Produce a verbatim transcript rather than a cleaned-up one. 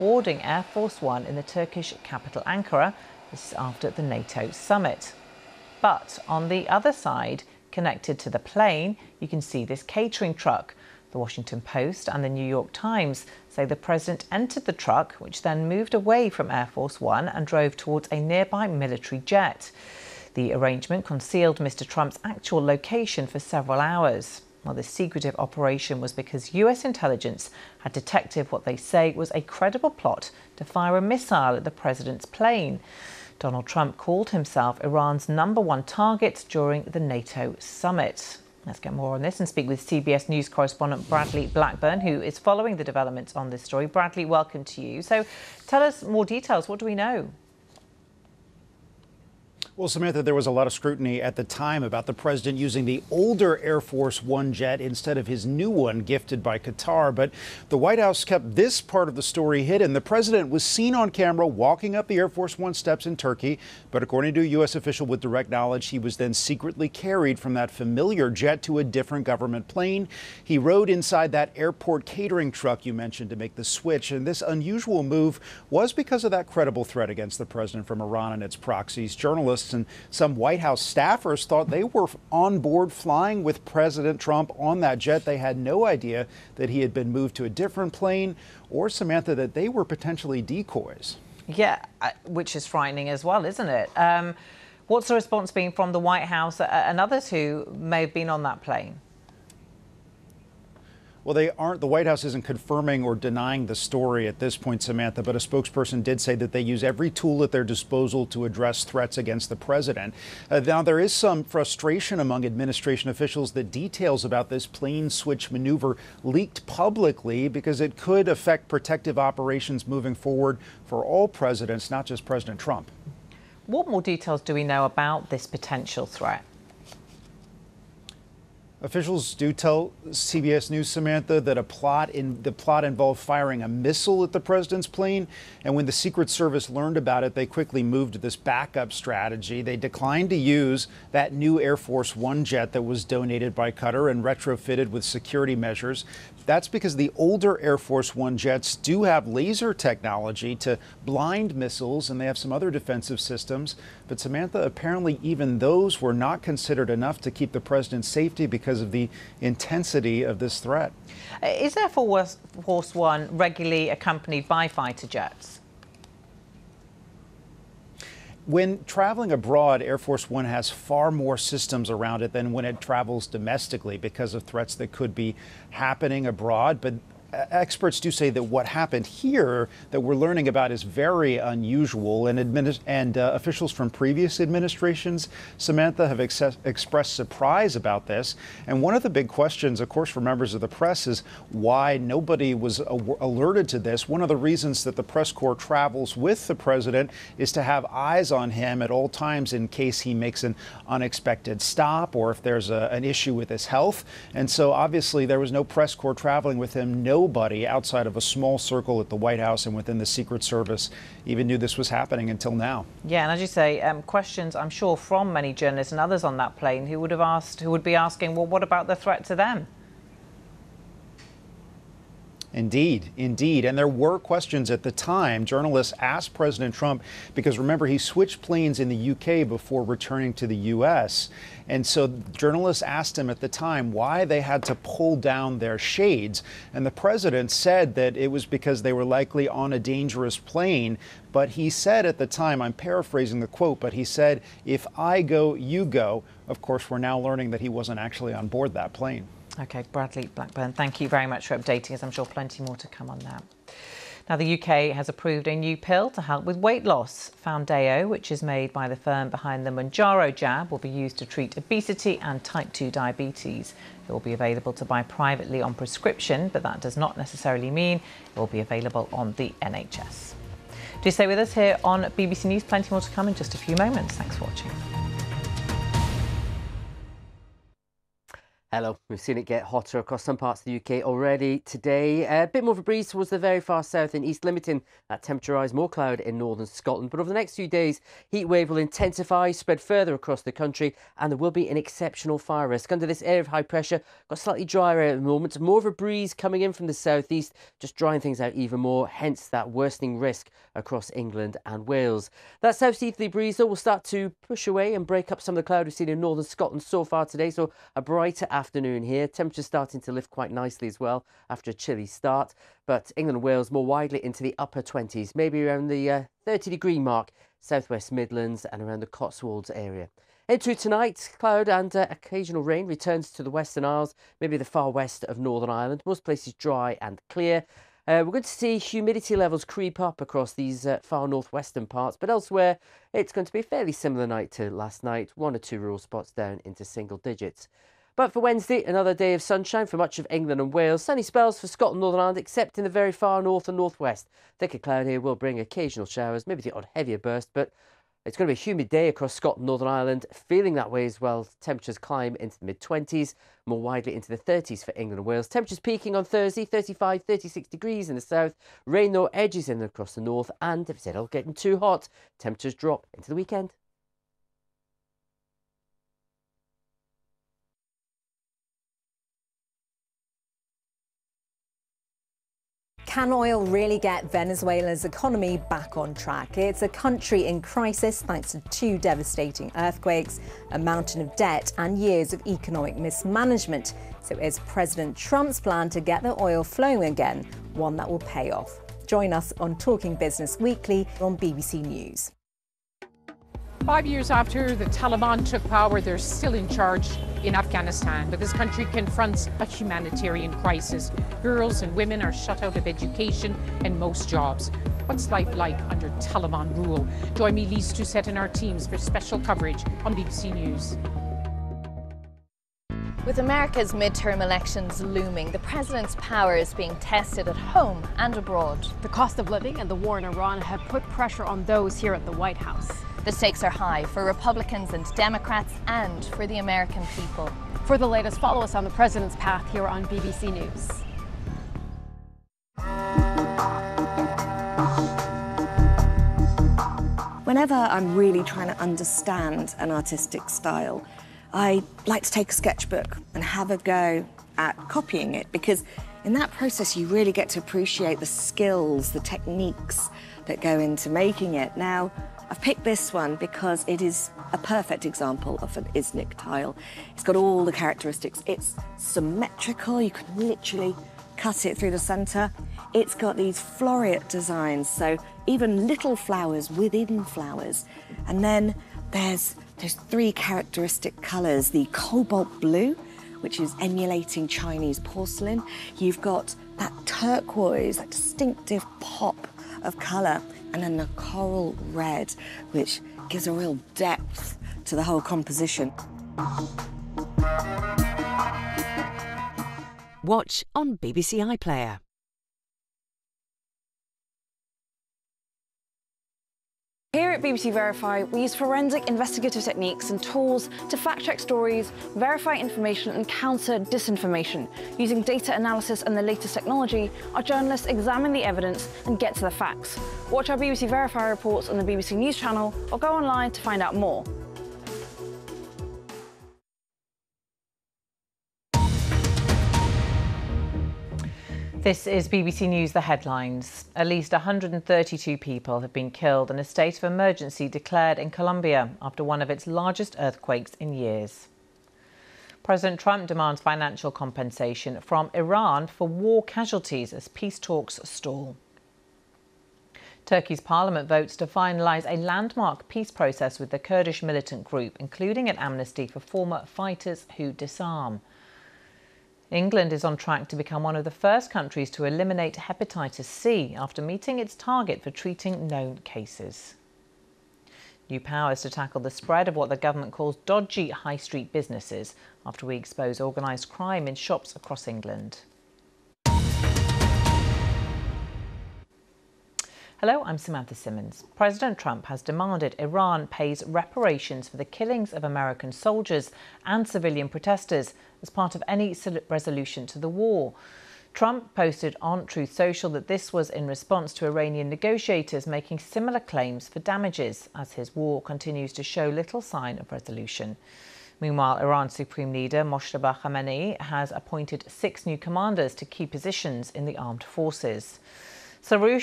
boarding Air Force One in the Turkish capital Ankara. This is after the NATO summit. But on the other side, connected to the plane, you can see this catering truck. The Washington Post and the New York Times say the president entered the truck, which then moved away from Air Force One and drove towards a nearby military jet. The arrangement concealed Mister Trump's actual location for several hours. Well, this secretive operation was because U S intelligence had detected what they say was a credible plot to fire a missile at the president's plane. Donald Trump called himself Iran's number one target during the NATO summit. Let's get more on this and speak with C B S News correspondent Bradley Blackburn, who is following the developments on this story. Bradley, welcome to you. So tell us more details. What do we know? Well, Samantha, there was a lot of scrutiny at the time about the president using the older Air Force One jet instead of his new one gifted by Qatar. But the White House kept this part of the story hidden. The president was seen on camera walking up the Air Force One steps in Turkey. But according to a U S official with direct knowledge, he was then secretly carried from that familiar jet to a different government plane. He rode inside that airport catering truck you mentioned to make the switch. And this unusual move was because of that credible threat against the president from Iran and its proxies. Journalists and some White House staffers thought they were on board flying with President Trump on that jet. They had no idea that he had been moved to a different plane or, Samantha, that they were potentially decoys. Yeah, which is frightening as well, isn't it? Um, what's the response been from the White House and others who may have been on that plane? Well, they aren't. The White House isn't confirming or denying the story at this point, Samantha, but a spokesperson did say that they use every tool at their disposal to address threats against the president. Uh, now, there is some frustration among administration officials that details about this plane switch maneuver leaked publicly because it could affect protective operations moving forward for all presidents, not just President Trump. What more details do we know about this potential threat? Officials do tell C B S News, Samantha, that a plot in the plot involved firing a missile at the president's plane. And when the Secret Service learned about it, they quickly moved to this backup strategy. They declined to use that new Air Force One jet that was donated by Qatar and retrofitted with security measures. That's because the older Air Force One jets do have laser technology to blind missiles, and they have some other defensive systems. But Samantha, apparently even those were not considered enough to keep the president's safety because of the intensity of this threat. Is Air Force One regularly accompanied by fighter jets? When traveling abroad, Air Force One has far more systems around it than when it travels domestically because of threats that could be happening abroad. But experts do say that what happened here that we're learning about is very unusual, and, administ- and uh, officials from previous administrations, Samantha, have ex- expressed surprise about this. And one of the big questions, of course, for members of the press is why nobody was a- alerted to this. One of the reasons that the press corps travels with the president is to have eyes on him at all times in case he makes an unexpected stop or if there's a, an issue with his health. And so obviously there was no press corps traveling with him. No Nobody outside of a small circle at the White House and within the Secret Service even knew this was happening until now. Yeah, and as you say, um, questions, I'm sure, from many journalists and others on that plane who would have asked, who would be asking, well, what about the threat to them? Indeed, indeed. And there were questions at the time. Journalists asked President Trump, because remember, he switched planes in the U K before returning to the U S. And so journalists asked him at the time why they had to pull down their shades. And the president said that it was because they were likely on a dangerous plane. But he said at the time, I'm paraphrasing the quote, but he said, if I go, you go. Of course, we're now learning that he wasn't actually on board that plane. OK, Bradley Blackburn, thank you very much for updating us. I'm sure plenty more to come on that. Now, the U K has approved a new pill to help with weight loss. Foundayo, which is made by the firm behind the Mounjaro jab, will be used to treat obesity and type two diabetes. It will be available to buy privately on prescription, but that does not necessarily mean it will be available on the N H S. Do stay with us here on B B C News. Plenty more to come in just a few moments. Thanks for watching. Hello. We've seen it get hotter across some parts of the U K already today. A bit more of a breeze towards the very far south and east, limiting that temperature rise, more cloud in northern Scotland. But over the next few days, heat wave will intensify, spread further across the country, and there will be an exceptional fire risk. Under this area of high pressure, got slightly drier at the moment, more of a breeze coming in from the southeast, just drying things out even more, hence that worsening risk across England and Wales. That south-easterly breeze, though, will start to push away and break up some of the cloud we've seen in northern Scotland so far today, so a brighter afternoon here. Temperatures starting to lift quite nicely as well after a chilly start. But England and Wales more widely into the upper twenties, maybe around the uh, thirty degree mark, southwest Midlands and around the Cotswolds area. Into tonight, cloud and uh, occasional rain returns to the Western Isles, maybe the far west of Northern Ireland. Most places dry and clear. Uh, we're going to see humidity levels creep up across these uh, far northwestern parts, but elsewhere it's going to be a fairly similar night to last night. One or two rural spots down into single digits. But for Wednesday, another day of sunshine for much of England and Wales. Sunny spells for Scotland, Northern Ireland, except in the very far north and northwest. Thicker cloud here will bring occasional showers, maybe the odd heavier burst, but it's going to be a humid day across Scotland, Northern Ireland, feeling that way as well. Temperatures climb into the mid twenties, more widely into the thirties for England and Wales. Temperatures peaking on Thursday, thirty-five, thirty-six degrees in the south. Rain, though, edges in across the north, and if it's all getting too hot, temperatures drop into the weekend. Can oil really get Venezuela's economy back on track? It's a country in crisis thanks to two devastating earthquakes, a mountain of debt and years of economic mismanagement. So is President Trump's plan to get the oil flowing again one that will pay off? Join us on Talking Business Weekly on B B C News. Five years after the Taliban took power, they're still in charge in Afghanistan, but this country confronts a humanitarian crisis. Girls and women are shut out of education and most jobs. What's life like under Taliban rule? Join me, Lise Doucette, and our teams for special coverage on B B C News. With America's midterm elections looming, the president's power is being tested at home and abroad. The cost of living and the war in Iran have put pressure on those here at the White House. The stakes are high for Republicans and Democrats and for the American people. For the latest, follow us on the president's path here on B B C News. Whenever I'm really trying to understand an artistic style, I like to take a sketchbook and have a go at copying it, because in that process you really get to appreciate the skills, the techniques that go into making it. Now, I've picked this one because it is a perfect example of an Iznik tile. It's got all the characteristics. It's symmetrical, you can literally cut it through the centre. It's got these floreate designs, so even little flowers within flowers. And then there's, there's three characteristic colours, the cobalt blue, which is emulating Chinese porcelain. You've got that turquoise, that distinctive pop of colour, and then the coral red, which gives a real depth to the whole composition. Watch on B B C iPlayer. Here at B B C Verify, we use forensic investigative techniques and tools to fact-check stories, verify information and counter disinformation. Using data analysis and the latest technology, our journalists examine the evidence and get to the facts. Watch our B B C Verify reports on the B B C News channel or go online to find out more. This is B B C News, the headlines. At least one hundred thirty-two people have been killed and a state of emergency declared in Colombia after one of its largest earthquakes in years. President Trump demands financial compensation from Iran for war casualties as peace talks stall. Turkey's parliament votes to finalise a landmark peace process with the Kurdish militant group, including an amnesty for former fighters who disarm. England is on track to become one of the first countries to eliminate hepatitis C after meeting its target for treating known cases. New powers to tackle the spread of what the government calls dodgy high street businesses after we expose organised crime in shops across England. Hello, I'm Samantha Simmons. President Trump has demanded Iran pays reparations for the killings of American soldiers and civilian protesters as part of any resolution to the war. Trump posted on Truth Social that this was in response to Iranian negotiators making similar claims for damages as his war continues to show little sign of resolution. Meanwhile, Iran's Supreme Leader Moshtaba Khamenei has appointed six new commanders to key positions in the armed forces. Saroush